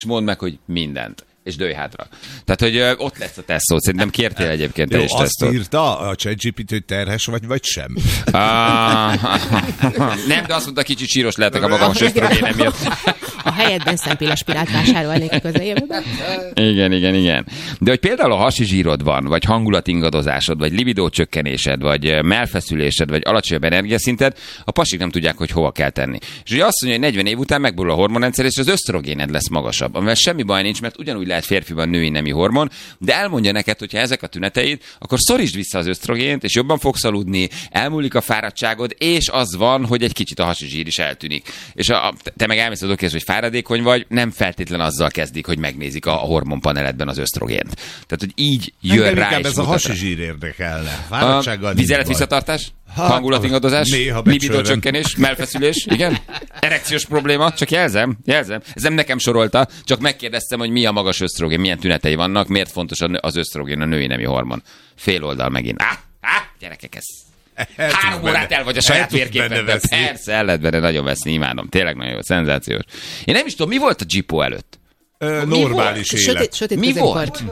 mondd meg, hogy mindent. És dőj hátra. Tehát, hogy ott lesz a tesztszó. Szerintem kértél egyébként te is tesztot. Azt írta a ChatGPT, hogy terhes vagy sem? Nem, de azt mondta, kicsit síros lehetek a magamos ösztrogénem miatt. A helyedben szempélaspirált vásárolnék a közeljövőben. Igen. De hogy például a hasi zsírod van, vagy hangulatingadozásod, vagy libidó csökkenésed, vagy mellfeszülésed, vagy alacsonyabb energiaszinted, a pasik nem tudják, hogy hova kell tenni. És ugye azt mondja, hogy 40 év után megborul a hormonrendszer, és az ösztrogéned lesz magasabb. Amivel semmi baj nincs, mert ugyanúgy lehet férfiban női nemi hormon, de elmondja neked, hogyha ezek a tüneteid, akkor szorítsd vissza az ösztrogént, és jobban fogsz aludni, elmúlik a fáradtságod, és az van, hogy egy kicsit a hasi zsír is eltűnik. És te meg elmész az okész, hogy fáradékony vagy, nem feltétlen azzal kezdik, hogy megnézik a hormonpaneledben az ösztrogént. Tehát, hogy így jön rá, és ez a hasi zsír érdekelne. Fáradtsággal vizelet visszatartás? Hangulatingadozás, libidó csökkenés, mellfeszülés, igen? Erekciós probléma, csak jelzem. Ez nem nekem sorolta, csak megkérdeztem, hogy mi a magas ösztrogén, milyen tünetei vannak, miért fontos az ösztrogén, a női nemi hormon. Fél oldal megint. Gyerekek, ez 3 órát el vagy a saját vérképeddel. Persze, el lehet benne nagyon veszni, imádom. Tényleg nagyon jó, szenzációs. Én nem is tudom, mi volt a Gipó előtt? Normális élet. Sötét mi volt?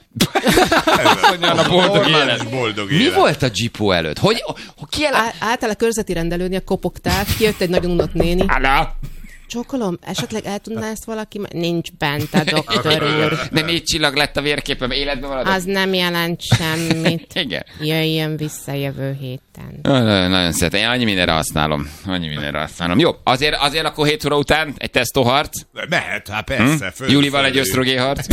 Mi volt a Gipó előtt? Által a körzeti rendelőnél kopogtál, kijött egy nagyon unott néni. Csókolom, esetleg el tudná ezt valaki? Nincs bent a doktor úr. De 4 csillag lett a vérképem, életben maradok? Az nem jelent semmit. Igen. Jöjjön vissza jövő héten. Nagyon szeretem. Én annyi mindenre használom. Jó, azért akkor 7 óra után egy tesztóharc? Mehet, hát persze. Júlival egy ösztrogénharc?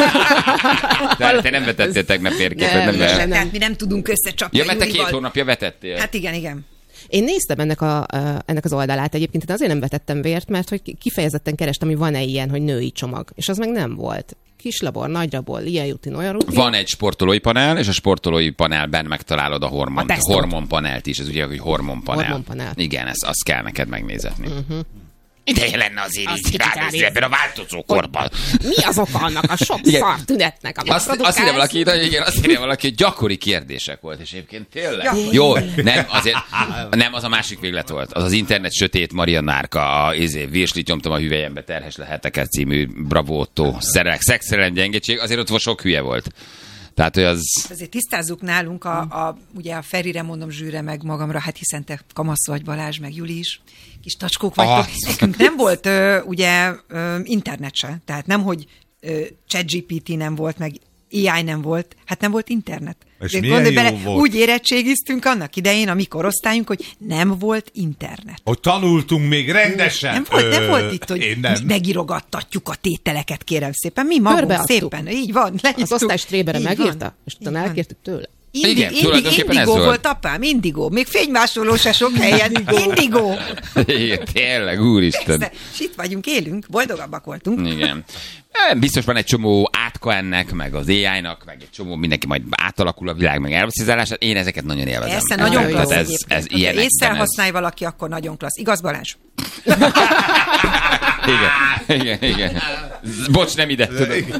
Te nem vetettél tegnap vérképet. Nem. Tehát mi nem tudunk összecsapni. Ja, mert te 2 hónapja vetettél. Hát igen. Én néztem ennek az oldalát egyébként, azért nem vetettem vért, mert hogy kifejezetten kerestem, hogy van-e ilyen, hogy női csomag. És az meg nem volt. Kis labor, nagy labor, ilyen rutin, olyan rutin. Van egy sportolói panel, és a sportolói panelben megtalálod a hormonpanelt is. Ez ugye, hogy hormonpanel. Igen, azt kell neked megnézetni. Ideje lenne azért így ránézni ebben a változó korban. Mi az oka annak a sok szar tünetnek, amit produkálsz? Azt írja valaki, hogy gyakori kérdések volt, és egyébként tényleg. Jó, nem, az a másik véglet volt. Az internet sötét Mariannárka, a virslit nyomtam a hüvelyembe, terhes leheteket című bravótó, szexszerelem gyengétség, azért ott sok hülye volt. Tehát, hogy az... Azért tisztázzuk nálunk, ugye a Ferire mondom zsűre meg magamra, hát hiszen te kamasz vagy, Balázs, meg Juli is, kis tacskók vagytok. Nekünk nem volt ugye internet se, tehát nem, hogy ChatGPT nem volt, meg AI nem volt, hát nem volt internet. És milyen jó volt. Úgy érettségiztünk annak idején, a mi korosztályunk, hogy nem volt internet. Hogy tanultunk még rendesen. Nem volt itt, hogy megirogattatjuk a tételeket, kérem szépen. Mi magunk szépen. Így van. Az osztály Strébere megírta, és utána elkértük tőle. Indigo volt apám, Indigo. Még fénymásoló se sok helyen. Indigo. Igen, tényleg, úristen. És itt vagyunk, élünk, boldogabbak voltunk. Igen. Biztos van egy csomó átka ennek, meg az AI-nak, meg egy csomó, mindenki majd átalakul a világ, meg elveszízálását. Én ezeket nagyon élvezem. Persze, nagyon klassz. Ez észre használj valaki, akkor nagyon klassz. Igaz, Balázs? Igen. Bocs, nem ide.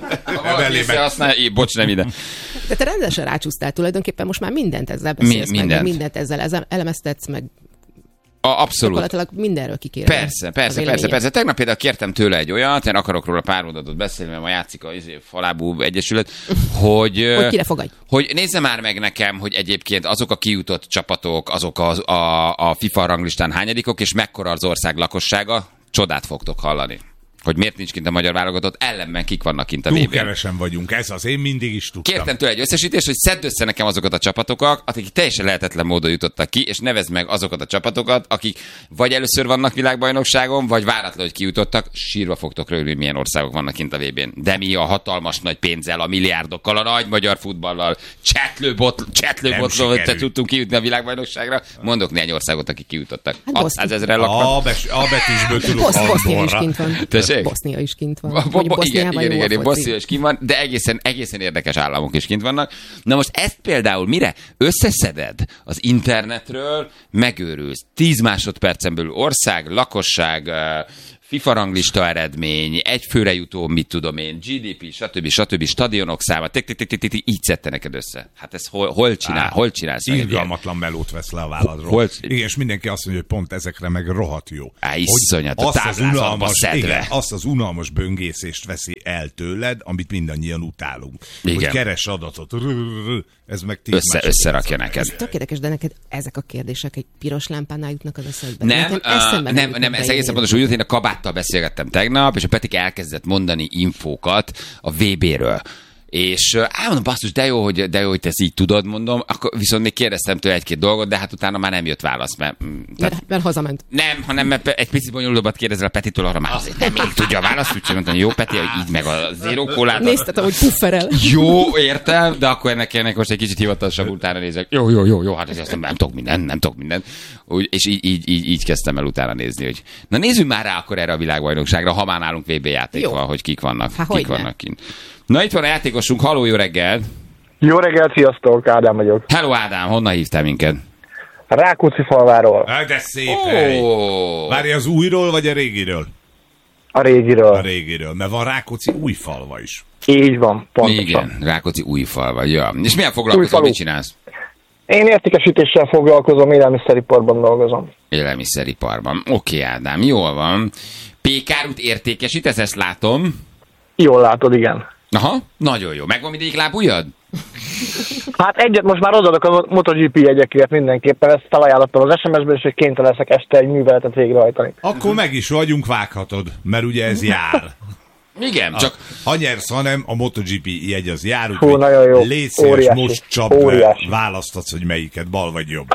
Bocs, nem ide. De te rendesen rácsúsztál tulajdonképpen, most már mindent ezzel beszélsz, mindent ezzel elemeztetsz, meg abszolút. Gyakorlatilag mindenről kikérem. Persze. Tegnap például kértem tőle egy olyat, én akarok róla pár mondatot beszélni, mert ma játszik a Falábú Egyesület, hogy kire fogadj? Hogy nézze már meg nekem, hogy egyébként azok a kijutott csapatok, azok a FIFA ranglistán hányadikok, és mekkora az ország lakossága, csodát fogtok hallani. Hogy miért nincs kint a magyar válogatott, ellenben kik vannak kint a VB-n. Túl kevesen vagyunk, ez az, én mindig is tudtam. Kértem tőle egy összesítést, hogy szedd össze nekem azokat a csapatokat, akik teljesen lehetetlen módon jutottak ki, és nevezd meg azokat a csapatokat, akik vagy először vannak világbajnokságon, vagy váratlan, hogy kijutottak, sírva fogtok rögni, milyen országok vannak kint a VB-n. De mi a hatalmas nagy pénzzel, a milliárdokkal, a nagy magyar futballal, csetlőbotlól tudtunk kijutni a világbajnokságra. Mondok néhány országot, akik kijutottak. 600 000 laknak. A betűsből tudok Bosznia is kint van. Igen, Bosznia is kint van, de egészen érdekes államok is kint vannak. Na most ezt például mire összeszeded az internetről, megőrülsz. 10 másodpercen belül ország, lakosság, FIFA ranglista eredmény, egy főre jutó, mit tudom én, GDP, stb. Stadionok száma, így szedte neked össze. Hát ez hol csinálsz? Irgalmatlan melót vesz le a válladról. Igen, és mindenki azt mondja, hogy pont ezekre meg rohadt jó. Iszonyat, a táblázatba szedve. Igen, azt az unalmas böngészést veszi el tőled, amit mindannyian utálunk. Igen. Hogy keres adatot, ez meg összerakja neked. Ez tök érdekes, de neked ezek a kérdések egy piros lámpánál jutnak az eszedbe. Nem, ez egészen pontos úgy jut, én a kabáttal beszélgettem tegnap, és a Petik elkezdett mondani infókat a VB-ről. És mondom, basszus, de jó, hogy te ezt így tudod, mondom, akkor viszont még kérdeztem tőle egy-két dolgot, de hát utána már nem jött válasz, mert hazament. Nem, hanem egy picit bonyolultabbat kérdezel a Petitől, arra már azért nem még tudja a választ, úgyhogy mondtam, jó Peti, így meg a zero kólát. Nézted, hogy pufferel. Jó, értem, de akkor ennek most egy kicsit hivatalosabb utána nézek. Jó, hát ez nem tudok mindent. És így kezdtem el utána nézni, hogy na nézzünk már rá akkor erre a világbajnokságra, ha már nálunk VB játék van, hogy kik vannak kint. Na itt van a játékosunk, halló, jó reggel! Jó reggelt, sziasztok, Ádám vagyok. Hello Ádám, honnan hívtál minket? Rákóczi-Falváról. De szép hely. Várj, az újról vagy a régiről? A régiről. A régiről, mert van Rákóczi Újfalva is. Így van, pontosan. Igen, Rákóczi Újfalva, ja. És milyen foglalkozol, mit csinálsz? Én értékesítéssel foglalkozom, élelmiszeriparban dolgozom. Élelmiszeriparban, oké Ádám, jól van. Pékárút értékesítesz, ezt látom? Jól látod, igen. Aha, nagyon jó. Megvan mindegyik lábujjad? Hát egyet most már odaadok a MotoGP jegyekért mindenképpen, ezt felajánlottam az SMS-ben, és hogy kénytelen leszek este egy műveletet végrehajtani. Akkor meg is vagyunk, vághatod, mert ugye ez jár. Igen, csak... Ha nyersz, hanem a MotoGP jegy az jár, úgyhogy légy szíves, most csapd, választatsz, hogy melyiket, bal vagy jobb.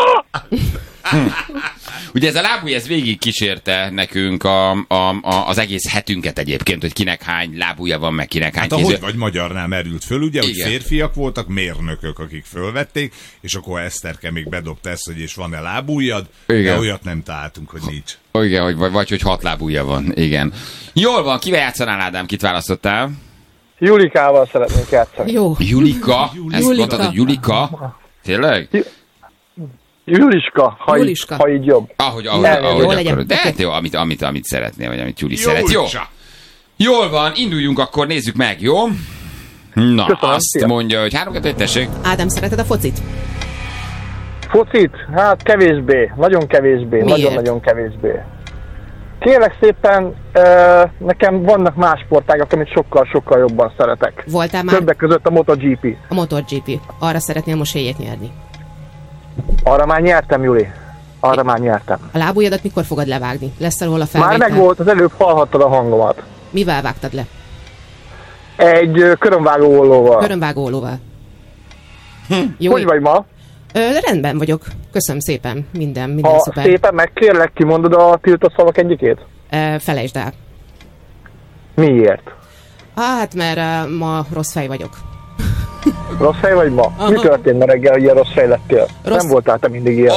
Ugye ez a lábúj, ez végig kísérte nekünk az egész hetünket egyébként, hogy kinek hány lábúja van, meg kinek hány kéző. Ahogy vagy magyarnál merült föl, ugye, hogy férfiak voltak, mérnökök, akik fölvették, és akkor Eszterke még bedobta ezt, hogy és van-e lábújad, de olyat nem találtunk, hogy nincs. Igen, vagy hogy 6 lábúja van, igen. Jól van, kivel játszanál, Ádám, kit választottál? Julikával szeretnék játszani. Jó. Julika? Ezt mondtad, hogy Julika? Tényleg? Juliska, ha így jobb. Ahogy akarod. De hát jó, amit szeretnél, vagy amit Juli szeret. Jó. Jól van, induljunk akkor, nézzük meg, jó? Na, köszönöm, azt mondja, hogy 3-2-1, tessék. Ádám, szereted a focit? Focit? Hát kevésbé, nagyon kevésbé, nagyon kevésbé. Kérlek szépen, nekem vannak más sportágak, amit sokkal jobban szeretek. Voltál már? Többek között a MotoGP. A MotoGP. Arra szeretnél most éjjét nyerni. Arra már nyertem, Juli. Arra már nyertem. A lábujjadat mikor fogod levágni? Lesz ahol a felvétel? Már megvolt, az előbb hallhattad a hangomat. Mivel vágtad le? Egy körömvágó ollóval. Körömvágó ollóval. Jó, hogy vagy ma? Rendben vagyok. Köszönöm szépen. Minden szuper. Szépen megkérlek, kimondod a tiltott szavak egyikét? Felejtsd el. Miért? Hát, mert ma rossz fej vagyok. Rossz fej vagy ma? Aha. Mi történt ma reggel, hogy ilyen rossz fej lettél? Nem voltál te mindig ilyen.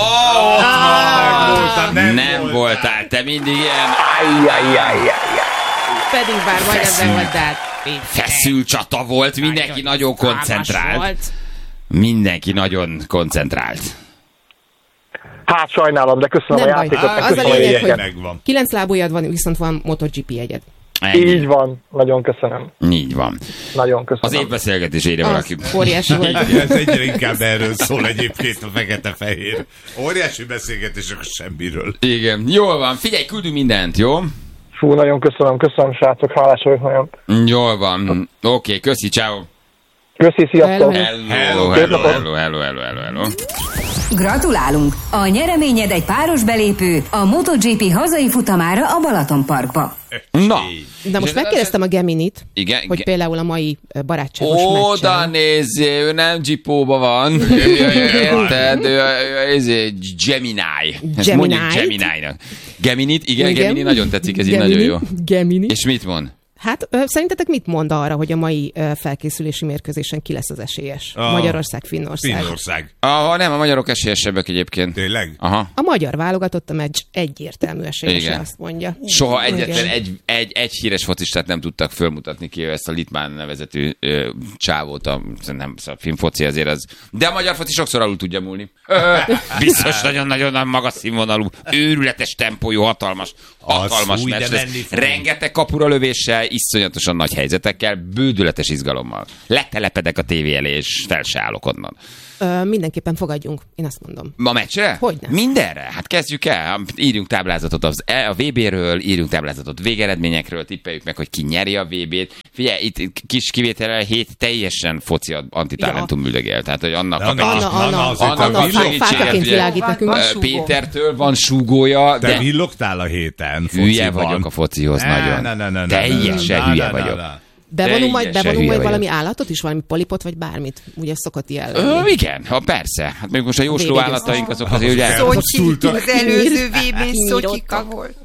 Nem voltál te mindig ilyen. Pedig bár majd ebben voltál. Feszült csata volt, mindenki nagyon koncentrált. Mindenki nagyon koncentrált. Hát sajnálom, de köszönöm a játékot. Az a lényeg, hogy 9 lábujjad van, viszont van MotoGP jegyed. Így van, nagyon köszönöm. Így van. Nagyon köszönöm. Az évbeszélgetés írja valaki. Óriási volt. Ez egyre inkább erről szól egyébként a fekete-fehér. Óriási beszélgetések semmiről. Igen, jól van. Figyelj, küldünk mindent, jó? Fú, nagyon köszönöm, srácok, hálás vagyok nagyon. Jól van. Oké, köszi, ciao. Köszi, sziasztok. Hello. Gratulálunk! A nyereményed egy páros belépő a MotoGP hazai futamára a Balaton Parkba. Na. De most megkérdeztem a Geminit, hogy például a mai barátságos meccsen. Oda nézzé, ő nem Gipóba van. Érted? Ő Gemini. Ezt mondjuk Gemini-nak. Geminit? Igen, Gemini nagyon tetszik, ez így nagyon jó. Gemini. És mit mond? Hát szerintetek mit mond arra, hogy a mai felkészülési mérkőzésen ki lesz az esélyes? Magyarország, Finnország. Finnország. Nem, a magyarok esélyesebbek egyébként. Tényleg? Aha. A magyar válogatott a meccs egyértelmű esélyes, azt mondja. Soha egyetlen egy híres focistát nem tudtak fölmutatni ki, ezt a Litmán nevezetű csávót, nem a finn foci azért az. De a magyar foci sokszor alul tudja múlni. Biztos nagyon-nagyon magas színvonalú, őrületes tempójú, hatalmas meccs lesz. Rengeteg kapura lövéssel, iszonyatosan nagy helyzetekkel, bődületes izgalommal. Letelepedek a tévé elé, és fel se állok onnan. Mindenképpen fogadjunk, én azt mondom. Ma meccsre? Hogyne. Mindenre? Hát kezdjük el. Írjunk táblázatot a VB-ről, írjunk táblázatot végeredményekről, tippeljük meg, hogy ki nyeri a VB-t. Figyelj, itt kis kivétellel 7 teljesen foci antitalentum üldögél. Tehát, hogy annak fákaként világít nekünk. Pétertől van súgója. Te villogtál a héten. Hülye vagyok a focihoz nagyon. Teljesen hülye vagyok. Bevonunk majd valami állatot is, valami polipot, vagy bármit? Ugye szokott ilyen. Igen, persze. Hát még most a jósló állataink azok azért ugye... Szotyi, az előző VB-n Szotyika volt.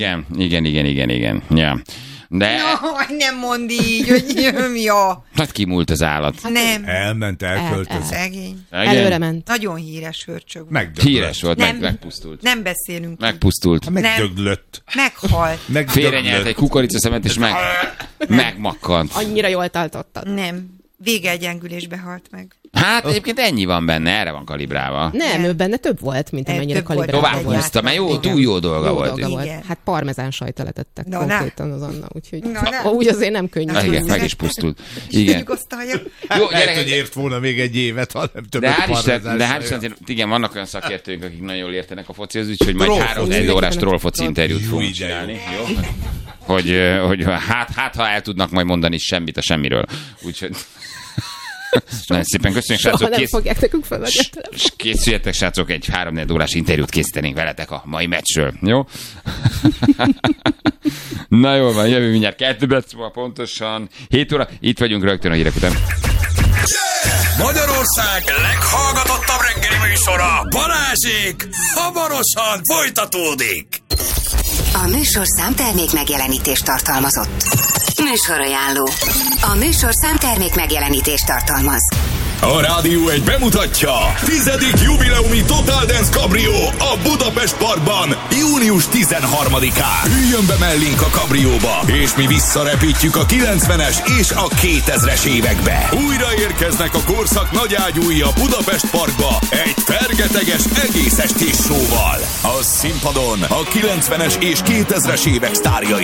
Igen. Ja. De... No, nem mondd így, hogy ja. Hát kimúlt az állat. Nem. Elment, elköltözött. Szegény. Előre ment. Nagyon híres hörcsög. Híres volt, megpusztult. Nem beszélünk. Megpusztult. Megdöglött. Meghalt. Félrenyelt egy kukoricaszemet, és megmakkant. Annyira jól tartottad. Nem. Végegyengülésbe halt meg. Hát egyébként ennyi van benne, erre van kalibrálva. Nem, ő benne több volt, mint amennyire kalibrálva. Tovább húzta, mert túl jó dolga volt. Hát parmezán sajta letettek konkrétan az Anna, úgyhogy úgy azért nem könnyű. Igen, meg is pusztult. Igen. Jó, lehet, hogy ért volna még egy évet, hanem többet parmezán. De hál' Istennek, igen, vannak olyan szakértőink, akik nagyon jól értenek a focihoz, úgyhogy majd 3-4 órás trollfoci interjút fogunk csinálni. Jó? Hogy ha el tudnak majd mondani semmit a semmiről. Úgyhogy... Nagyon szépen köszönjük, srácok. Nem fogják nekünk feladni. Készüljetek, srácok, egy 3-4 órás interjút készítenénk veletek a mai meccsről. Jó? Na jól van, jövő mindjárt 2 perc, pontosan 7 óra. Itt vagyunk rögtön a hírek után. Magyarország leghallgatottabb reggeli műsora, Balázsék, hamarosan folytatódik. A műsorszám termék megjelenítést tartalmazott. Műsorajánló. A műsorszám termék megjelenítést tartalmaz. A Rádió 1 bemutatja 10. jubileumi Total Dance Cabrio a Budapest Parkban június 13-án. Üljön be mellénk a kabrióba, és mi visszarepítjük a 90-es és a 2000-es évekbe. Újra érkeznek a korszak nagyágyúi a Budapest Parkba egy fergeteges egész estés showval. A színpadon a 90-es és 2000-es évek sztárjai.